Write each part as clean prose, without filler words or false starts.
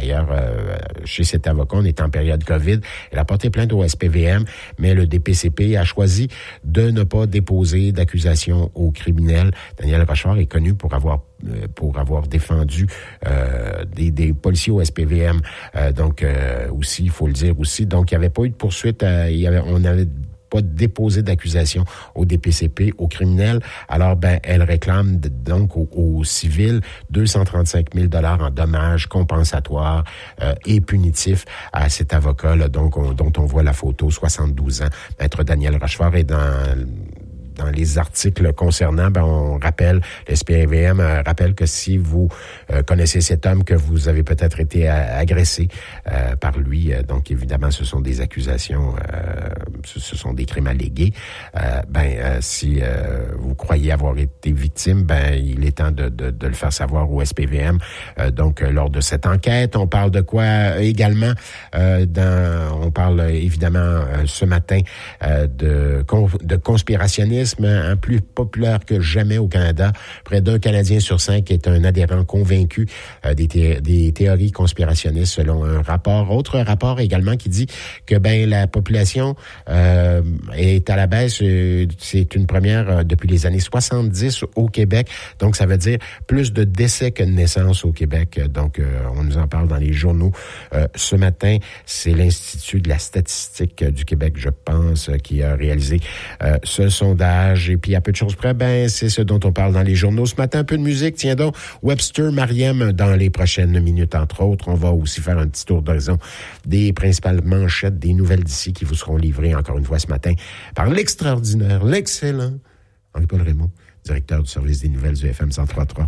d'ailleurs, chez cet avocat, on est en période COVID. Elle a porté plainte au SPVM, mais le DPCP a choisi de ne pas déposer d'accusation au criminel. Daniel Rochefort est connu pour avoir défendu des policiers au SPVM. Donc, aussi, il faut le dire aussi. Donc, il n'y avait pas eu de poursuite. On n'avait pas déposé d'accusation au DPCP, au criminel. Alors, elle réclame donc au civil 235 000 $ en dommages compensatoires et punitifs à cet avocat-là, donc dont on voit la photo, 72 ans. Maître Daniel Rochefort est dans les articles concernant, on rappelle, le SPVM rappelle que si vous connaissez cet homme, que vous avez peut-être été agressé par lui, donc évidemment, ce sont des accusations, ce sont des crimes allégués. Si vous croyez avoir été victime, il est temps de le faire savoir au SPVM. Donc, lors de cette enquête, on parle de quoi également? On parle évidemment ce matin de conspirationnisme, plus populaire que jamais au Canada. Près d'un Canadien sur 5 est un adhérent convaincu des théories conspirationnistes selon un rapport. Autre rapport également qui dit que la population est à la baisse. C'est une première depuis les années 70 au Québec. Donc, ça veut dire plus de décès que de naissances au Québec. Donc, on nous en parle dans les journaux. Ce matin, c'est l'Institut de la statistique du Québec, je pense, qui a réalisé ce sondage. Et puis, à peu de choses près, c'est ce dont on parle dans les journaux. Ce matin, un peu de musique. Tiens donc, Webster Mariem dans les prochaines minutes, entre autres. On va aussi faire un petit tour d'horizon des principales manchettes, des nouvelles d'ici qui vous seront livrées, encore une fois, ce matin, par l'extraordinaire, l'excellent Henri-Paul Raymond, directeur du service des nouvelles du FM 103.3.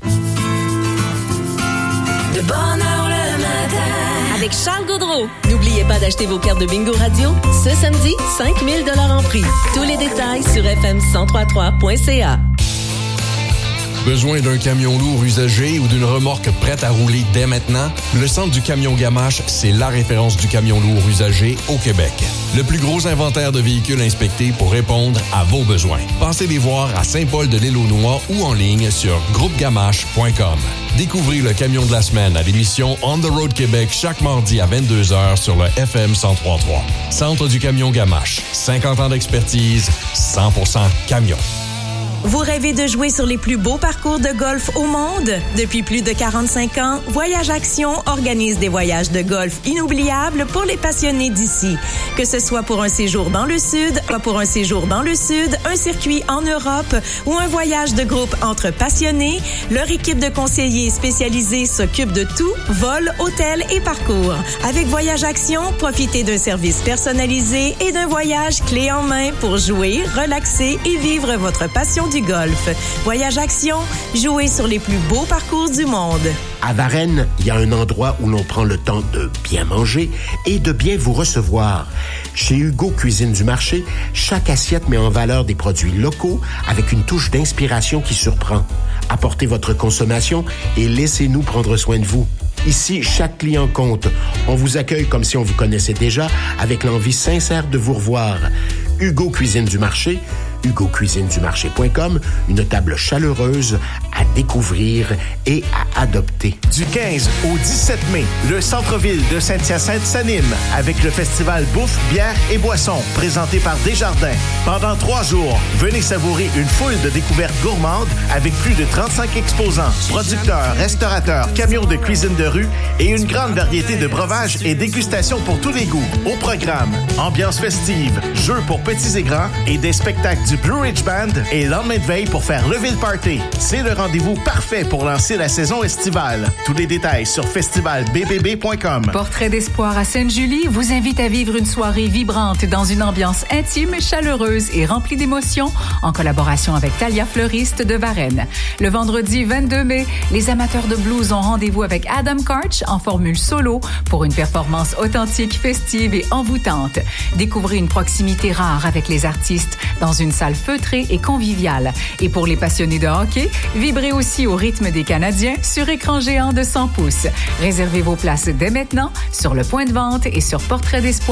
De bonne heure le matin. Avec Charles Gaudreau. N'oubliez pas d'acheter vos cartes de Bingo Radio. Ce samedi, 5 000 $ en prix. Tous les détails sur fm1033.ca. Besoin d'un camion lourd usagé ou d'une remorque prête à rouler dès maintenant? Le Centre du camion Gamache, c'est la référence du camion lourd usagé au Québec. Le plus gros inventaire de véhicules inspectés pour répondre à vos besoins. Passez les voir à Saint-Paul-de-l'Île-aux-Noix ou en ligne sur groupegamache.com. Découvrez le camion de la semaine à l'émission On the Road Québec chaque mardi à 22h sur le FM 103.3. Centre du camion Gamache. 50 ans d'expertise, 100% camion. Vous rêvez de jouer sur les plus beaux parcours de golf au monde? Depuis plus de 45 ans, Voyage Action organise des voyages de golf inoubliables pour les passionnés d'ici. Que ce soit pour un séjour dans le Sud, un circuit en Europe ou un voyage de groupe entre passionnés, leur équipe de conseillers spécialisés s'occupe de tout, vol, hôtel et parcours. Avec Voyage Action, profitez d'un service personnalisé et d'un voyage clé en main pour jouer, relaxer et vivre votre passion du golf. Voyage Action, jouez sur les plus beaux parcours du monde. À Varennes, il y a un endroit où l'on prend le temps de bien manger et de bien vous recevoir. Chez Hugo Cuisine du Marché, chaque assiette met en valeur des produits locaux avec une touche d'inspiration qui surprend. Apportez votre consommation et laissez-nous prendre soin de vous. Ici, chaque client compte. On vous accueille comme si on vous connaissait déjà, avec l'envie sincère de vous revoir. Hugo Cuisine du Marché, hugocuisinedumarché.com, une table chaleureuse à découvrir et à adopter. Du 15 au 17 mai, le centre-ville de Saint-Hyacinthe s'anime avec le festival Bouffe, bière et boissons, présenté par Desjardins. Pendant 3 jours, venez savourer une foule de découvertes gourmandes avec plus de 35 exposants, producteurs, restaurateurs, camions de cuisine de rue et une grande variété de breuvages et dégustations pour tous les goûts. Au programme, ambiance festive, jeux pour petits et grands et des spectacles du Blue Ridge Band et lendemain de veille pour faire lever le party. C'est le rendez-vous parfait pour lancer la saison estivale. Tous les détails sur festivalbbb.com. Portrait d'espoir à Sainte-Julie vous invite à vivre une soirée vibrante dans une ambiance intime, chaleureuse et remplie d'émotions en collaboration avec Talia Fleuriste de Varennes. Le vendredi 22 mai, les amateurs de blues ont rendez-vous avec Adam Karch en formule solo pour une performance authentique, festive et envoûtante. Découvrez une proximité rare avec les artistes dans une salle feutrée et conviviale. Et pour les passionnés de hockey, vibrez aussi au rythme des Canadiens sur écran géant de 100 pouces. Réservez vos places dès maintenant sur le point de vente et sur Portrait d'espoir.